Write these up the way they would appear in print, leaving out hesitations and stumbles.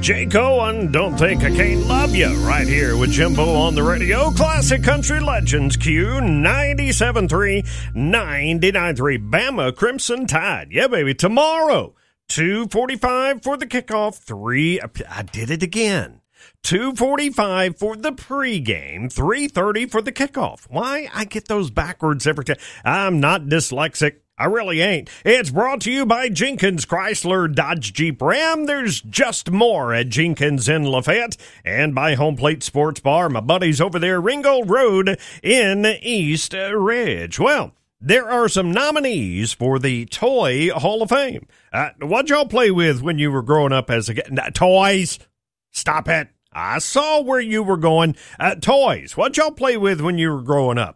Jake Owen, Don't Think I Can't Love You, right here with Jimbo on the radio. Classic Country Legends Q, 97.3, 99.3, Bama Crimson Tide. Yeah, baby, tomorrow, 2:45 for the kickoff, I did it again. 2:45 for the pregame, 3:30 for the kickoff. Why? I get those backwards every time. I'm not dyslexic. I really ain't. It's brought to you by Jenkins Chrysler Dodge Jeep Ram. There's just more at Jenkins in Lafayette. And by Home Plate Sports Bar, my buddies over there, Ringgold Road in East Ridge. Well, there are some nominees for the Toy Hall of Fame. What'd y'all play with when you were growing up as a kid? Toys? Stop it. I saw where you were going. Toys. What'd y'all play with when you were growing up?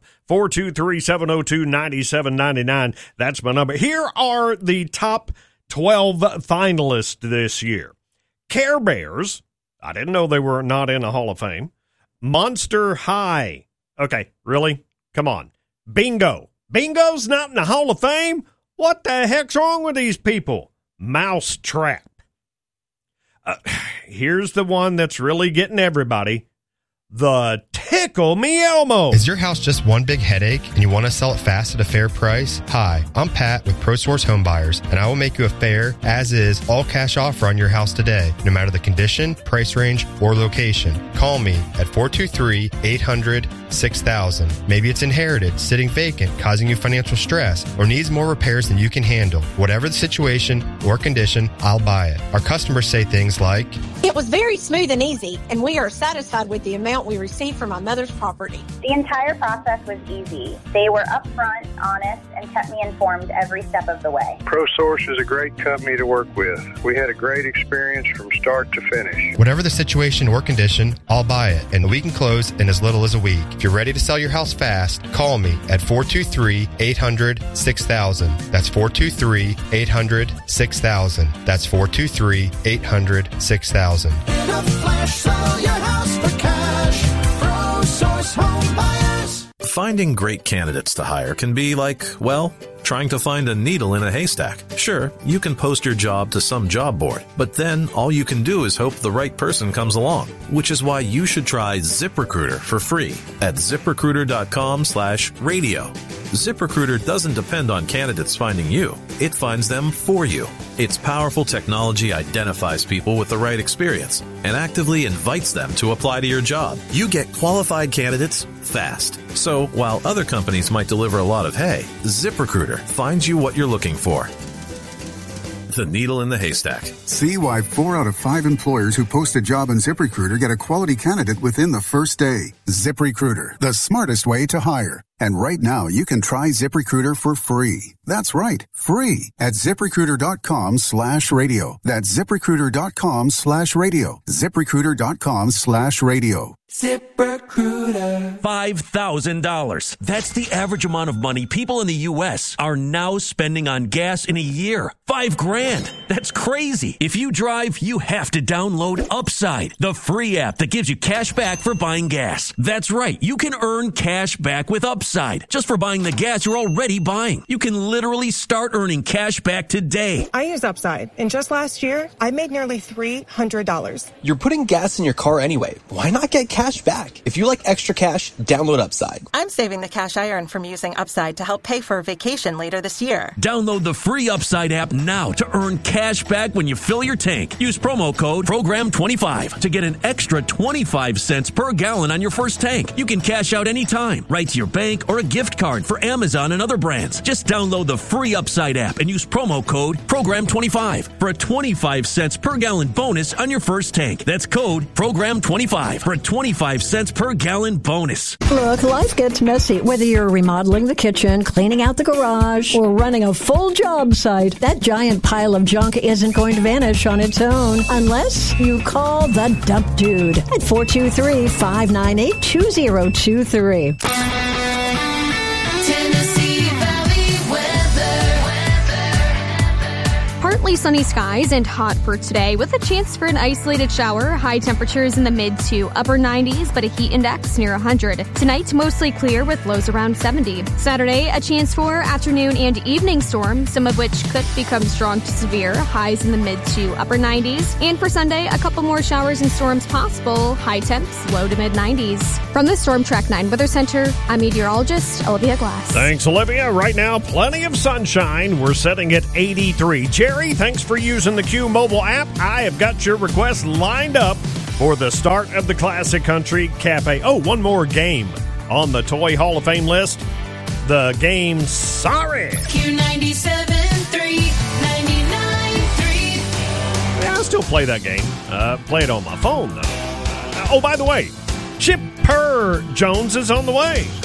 423-702-9799. That's my number. Here are the top 12 finalists this year. Care Bears. I didn't know they were not in the Hall of Fame. Monster High. Okay, really? Come on. Bingo. Bingo's not in the Hall of Fame? What the heck's wrong with these people? Mousetrap. Here's the one that's really getting everybody. The Tickle Me Elmo. Is your house just one big headache and you want to sell it fast at a fair price? Hi, I'm Pat with ProSource Home Buyers, and I will make you a fair, as-is, all-cash offer on your house today, no matter the condition, price range, or location. Call me at 423-800-6000. Maybe it's inherited, sitting vacant, causing you financial stress, or needs more repairs than you can handle. Whatever the situation or condition, I'll buy it. Our customers say things like, "It was very smooth and easy, and we are satisfied with the amount we received from my mother's property." The entire process was easy. They were upfront, honest, and kept me informed every step of the way. ProSource is a great company to work with. We had a great experience from start to finish. Whatever the situation or condition, I'll buy it, and we can close in as little as a week. If you're ready to sell your house fast, call me at 423-800-6000. That's 423-800-6000. That's 423-800-6000. In a flash, sell your house for cash. ProSource Home Buyers. Finding great candidates to hire can be like, well, trying to find a needle in a haystack. Sure, you can post your job to some job board, but then all you can do is hope the right person comes along, which is why you should try ZipRecruiter for free at ZipRecruiter.com/radio. ZipRecruiter doesn't depend on candidates finding you. It finds them for you. Its powerful technology identifies people with the right experience and actively invites them to apply to your job. You get qualified candidates fast. So while other companies might deliver a lot of hay, ZipRecruiter finds you what you're looking for. The needle in the haystack. See why 4 out of 5 employers who post a job on ZipRecruiter get a quality candidate within the first day. ZipRecruiter, the smartest way to hire. And right now, you can try ZipRecruiter for free. That's right, free at ZipRecruiter.com/radio. That's ZipRecruiter.com/radio. ZipRecruiter.com/radio. ZipRecruiter. $5,000. That's the average amount of money people in the U.S. are now spending on gas in a year. $5,000. That's crazy. If you drive, you have to download Upside, the free app that gives you cash back for buying gas. That's right. You can earn cash back with Upside just for buying the gas you're already buying. You can literally start earning cash back today. I use Upside, and just last year, I made nearly $300. You're putting gas in your car anyway. Why not get cash back? If you like extra cash, download Upside. I'm saving the cash I earn from using Upside to help pay for a vacation later this year. Download the free Upside app now to earn cash back when you fill your tank. Use promo code PROGRAM25 to get an extra 25 cents per gallon on your first tank. You can cash out anytime, right to your bank or a gift card for Amazon and other brands. Just download the free Upside app and use promo code PROGRAM25 for a 25 cents per gallon bonus on your first tank. That's code PROGRAM25 for a 25 cents per gallon bonus. Look, life gets messy. Whether you're remodeling the kitchen, cleaning out the garage, or running a full job site, that giant pile of junk isn't going to vanish on its own unless you call the Dump Dude at 423-598-2023. Partly sunny skies and hot for today with a chance for an isolated shower. High temperatures in the mid to upper 90s, but a heat index near 100. Tonight, mostly clear with lows around 70. Saturday, a chance for afternoon and evening storms, some of which could become strong to severe. Highs in the mid to upper 90s. And for Sunday, a couple more showers and storms possible. High temps, low to mid 90s. From the Storm Track 9 Weather Center, I'm meteorologist Olivia Glass. Thanks, Olivia. Right now, plenty of sunshine. We're setting at 83. Jerry, thanks for using the Q mobile app. I have got your request lined up for the start of the Classic Country Cafe. Oh, one more game on the Toy Hall of Fame list. The game Sorry. Q97.3, 99.3. Yeah, I'll still play that game. Play it on my phone, though. Oh, by the way, Chipper Jones is on the way.